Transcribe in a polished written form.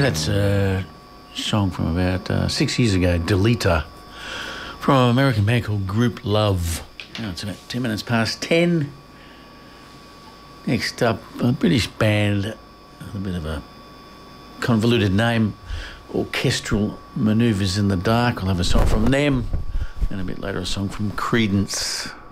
That's a song from about 6 years ago, Delita, from an American band called Group Love. Now it's about 10 minutes past 10. Next up, a British band, a bit of a convoluted name, Orchestral Manoeuvres in the Dark. We'll have a song from them, and a bit later a song from Creedence.